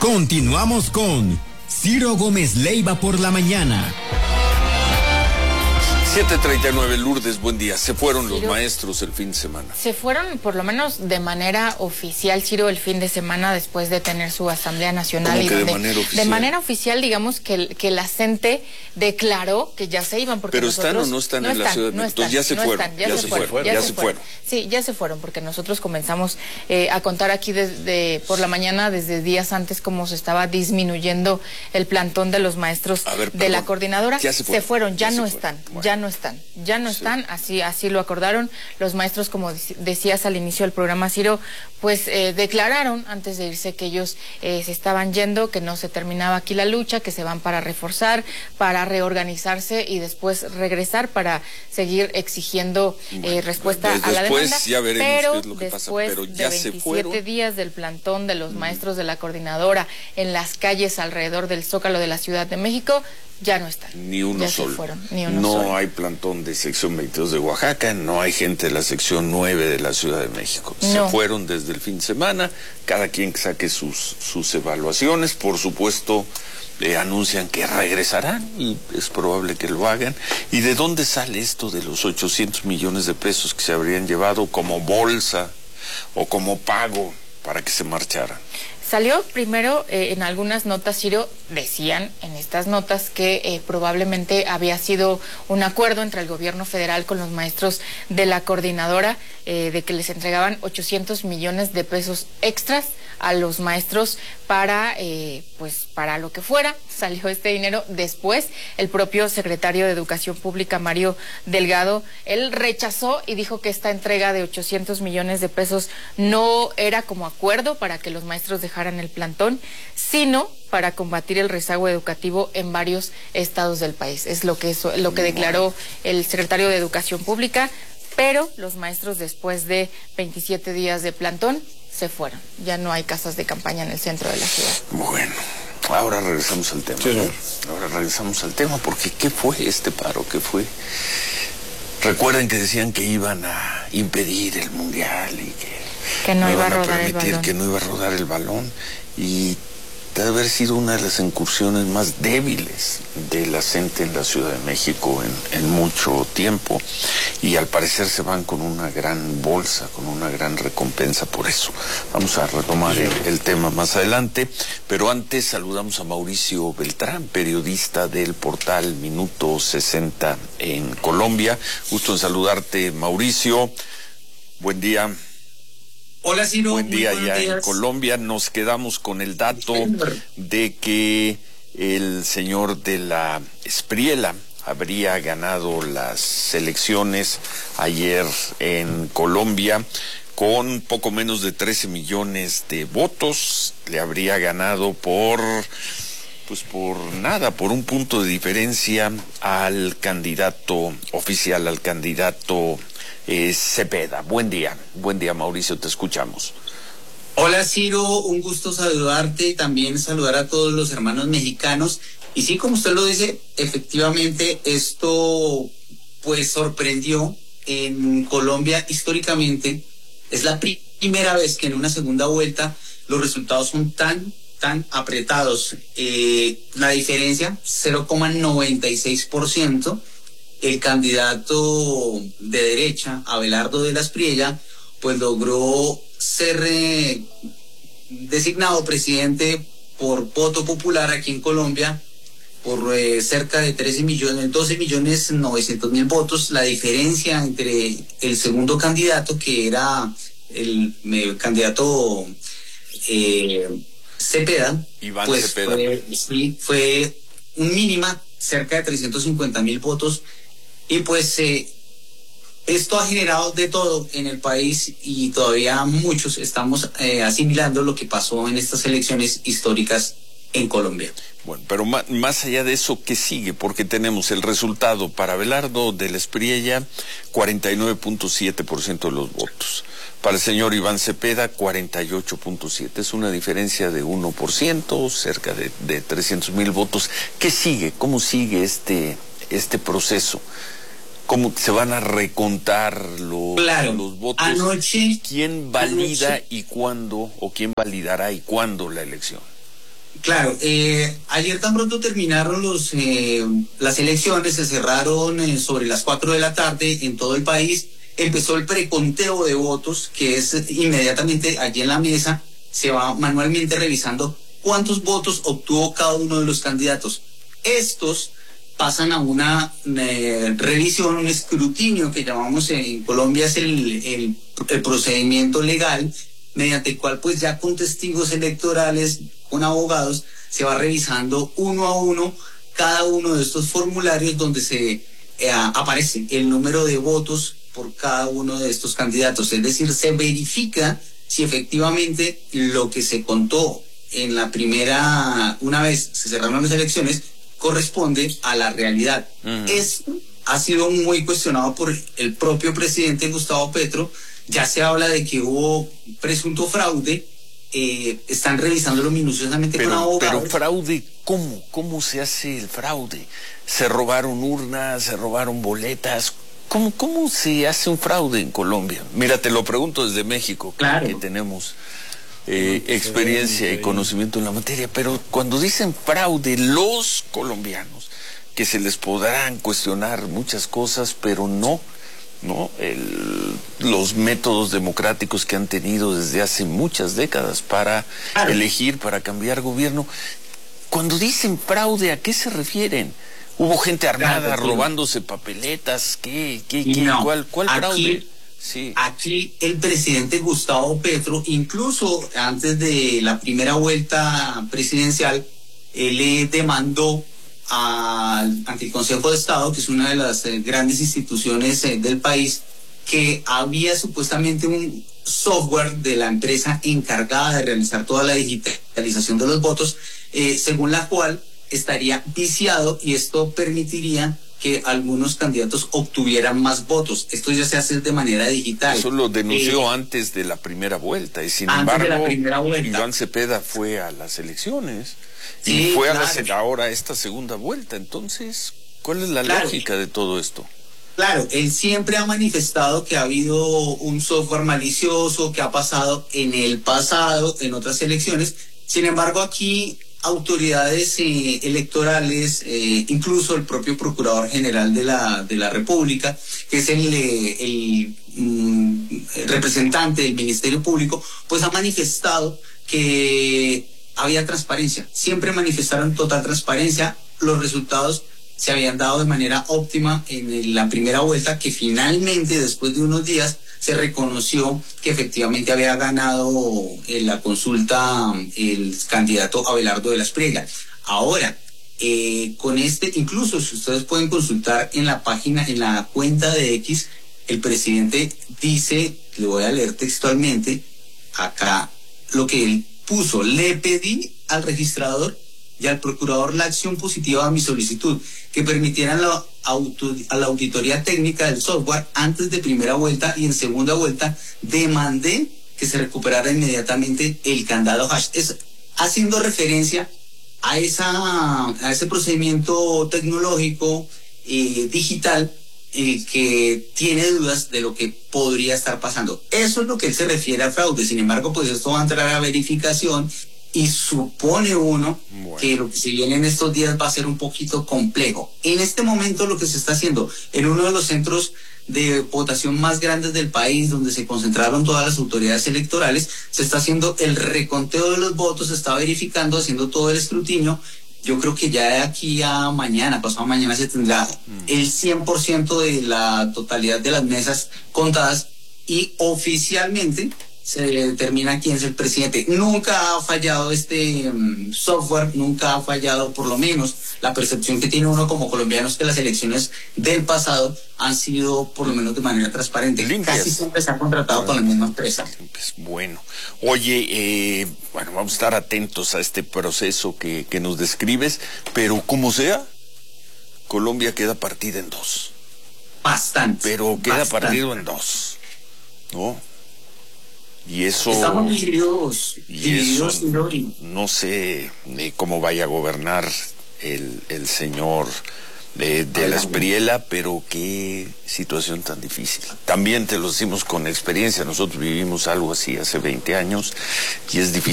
Continuamos con Ciro Gómez Leiva por la mañana. 7:39, Lourdes, buen día. Se fueron los maestros el fin de semana. Se fueron, por lo menos de manera oficial, Ciro, el fin de semana después de tener su Asamblea Nacional. ¿Cómo que de manera oficial? De manera oficial, digamos que la CENTE declaró que ya se iban. Porque ¿pero están o no están en la Ciudad de México? Ya se fueron. Sí, ya se fueron, porque nosotros comenzamos a contar aquí por la mañana, desde días antes, cómo se estaba disminuyendo el plantón de los maestros de la coordinadora. Se fueron, ya no están, así lo acordaron. Los maestros, como decías al inicio del programa, Ciro, pues declararon antes de irse que ellos se estaban yendo, que no se terminaba aquí la lucha, que se van para reforzar, para reorganizarse y después regresar para seguir exigiendo respuesta a la demanda. Ya veremos pero qué es lo que pasa, pero ya de se 27 fueron. días del plantón de los maestros de la coordinadora en las calles alrededor del Zócalo de la Ciudad de México, ya no están. Ni uno solo. No hay plantón de sección 22 de Oaxaca, no hay gente de la sección 9 de la Ciudad de México. Se fueron desde el fin de semana, cada quien que saque sus evaluaciones, por supuesto. Anuncian que regresarán y es probable que lo hagan. ¿Y de dónde sale esto de los 800 millones de pesos que se habrían llevado como bolsa o como pago para que se marcharan? Salió primero en algunas notas, Ciro, decían en estas notas que probablemente había sido un acuerdo entre el gobierno federal con los maestros de la coordinadora de que les entregaban 800 millones de pesos extras a los maestros para lo que fuera. Salió este dinero después. El propio secretario de Educación Pública, Mario Delgado, él rechazó y dijo que esta entrega de 800 millones de pesos no era como acuerdo para que los maestros dejaran el plantón, sino para combatir el rezago educativo en varios estados del país. Es lo que declaró el secretario de Educación Pública, pero los maestros, después de 27 días de plantón, se fueron. Ya no hay casas de campaña en el centro de la ciudad. Bueno, ahora regresamos al tema. Sí. Ahora regresamos al tema, porque ¿qué fue este paro? ¿Qué fue? Recuerden que decían que iban a impedir el mundial y que no iba a rodar permitir, el balón. Que no iba a rodar el balón, y debe haber sido una de las incursiones más débiles de la CENTE en la Ciudad de México en mucho tiempo, y al parecer se van con una gran bolsa, con una gran recompensa por eso. Vamos a retomar el tema más adelante, pero antes saludamos a Mauricio Beltrán, periodista del portal Minuto 60 en Colombia. Gusto en saludarte, Mauricio. Buen día. Hola, Ciro. Buen día. Ya en Colombia nos quedamos con el dato de que el señor de la Espriella habría ganado las elecciones ayer en Colombia con poco menos de 13 millones de votos. Le habría ganado por nada, por un punto de diferencia al candidato oficial, al candidato Cepeda. Buen día, Mauricio, te escuchamos. Hola, Ciro, un gusto saludarte y también saludar a todos los hermanos mexicanos. Y sí, como usted lo dice, efectivamente esto pues sorprendió en Colombia históricamente. Es la primera vez que en una segunda vuelta los resultados son tan apretados. La diferencia, 0,96%. El candidato de derecha, Abelardo de la Espriella, pues logró ser designado presidente por voto popular aquí en Colombia por cerca de 12.900.000 votos. La diferencia entre el segundo candidato, que era el candidato Cepeda, Iván pues Cepeda, fue un mínima, cerca de 350.000 votos. Y pues esto ha generado de todo en el país, y todavía muchos estamos asimilando lo que pasó en estas elecciones históricas en Colombia. Bueno, pero más allá de eso, ¿qué sigue? Porque tenemos el resultado para Abelardo de la Espriella, 49.7% de los votos. Para el señor Iván Cepeda, 48.7%. Es una diferencia de 1%, cerca de 300.000 votos. ¿Qué sigue? ¿Cómo sigue este proceso? ¿Cómo se van a recontar los votos? Anoche, ¿quién valida y cuándo, o quién validará y cuándo la elección? Claro, ayer tan pronto terminaron las elecciones, se cerraron sobre las 4 de la tarde en todo el país, empezó el preconteo de votos, que es inmediatamente allí en la mesa, se va manualmente revisando cuántos votos obtuvo cada uno de los candidatos. Estos pasan a una revisión, un escrutinio que llamamos en Colombia, es el procedimiento legal, mediante el cual pues ya con testigos electorales, con abogados, se va revisando uno a uno cada uno de estos formularios donde se aparece el número de votos por cada uno de estos candidatos. Es decir, se verifica si efectivamente lo que se contó en la primera, una vez se cerraron las elecciones, corresponde a la realidad. Esto ha sido muy cuestionado por el propio presidente Gustavo Petro. Ya se habla de que hubo presunto fraude, están revisándolo minuciosamente con abogados. Pero fraude, ¿cómo se hace el fraude? ¿Se robaron urnas, se robaron boletas? ¿Cómo se hace un fraude en Colombia? Mira, te lo pregunto desde México, claro, que tenemos experiencia y conocimiento en la materia, pero cuando dicen fraude, los colombianos, que se les podrán cuestionar muchas cosas, pero no los métodos democráticos que han tenido desde hace muchas décadas para elegir, para cambiar gobierno. Cuando dicen fraude, ¿a qué se refieren? ¿Hubo gente armada robándose papeletas? ¿Cuál fraude? Sí. Aquí el presidente Gustavo Petro, incluso antes de la primera vuelta presidencial, le demandó ante el Consejo de Estado, que es una de las grandes instituciones del país, que había supuestamente un software de la empresa encargada de realizar toda la digitalización de los votos, según la cual estaría viciado y esto permitiría que algunos candidatos obtuvieran más votos. Esto ya se hace de manera digital. Eso lo denunció antes de la primera vuelta y sin embargo Iván Cepeda fue a las elecciones y fue ahora esta segunda vuelta. Entonces, ¿cuál es la lógica de todo esto? Claro, él siempre ha manifestado que ha habido un software malicioso que ha pasado en el pasado, en otras elecciones. Sin embargo, aquí autoridades electorales, incluso el propio Procurador General de la República, que es el representante del Ministerio Público, pues ha manifestado que había transparencia. Siempre manifestaron total transparencia. Los resultados se habían dado de manera óptima en la primera vuelta, que finalmente, después de unos días, se reconoció que efectivamente había ganado la consulta el candidato Abelardo de la Espriella. Ahora, con incluso si ustedes pueden consultar en la página, en la cuenta de X, el presidente dice, le voy a leer textualmente, acá lo que él puso: le pedí al registrador y al procurador la acción positiva a mi solicitud, que permitieran a la auditoría técnica del software antes de primera vuelta, y en segunda vuelta demandé que se recuperara inmediatamente el candado hash. Haciendo referencia a ese procedimiento tecnológico digital que tiene dudas de lo que podría estar pasando. Eso es lo que él se refiere a fraude. Sin embargo, pues esto va a entrar a verificación y supone uno que lo que se viene en estos días va a ser un poquito complejo. En este momento lo que se está haciendo en uno de los centros de votación más grandes del país, donde se concentraron todas las autoridades electorales, se está haciendo el reconteo de los votos, se está verificando, haciendo todo el escrutinio. Yo creo que ya de aquí a mañana, pasado mañana, se tendrá el 100% de la totalidad de las mesas contadas y oficialmente se determina quién es el presidente. Nunca ha fallado este software, nunca ha fallado, por lo menos la percepción que tiene uno como colombiano es que las elecciones del pasado han sido por lo menos de manera transparente. Limpias. Casi siempre se ha contratado con la misma empresa. Bueno, oye, vamos a estar atentos a este proceso que nos describes, pero como sea, Colombia queda partida en dos. Bastante. Pero queda partido en dos, ¿no? Y eso, estamos divididos, no sé cómo vaya a gobernar el señor de la Espriella, pero qué situación tan difícil. También te lo decimos con experiencia, nosotros vivimos algo así hace 20 años y es difícil.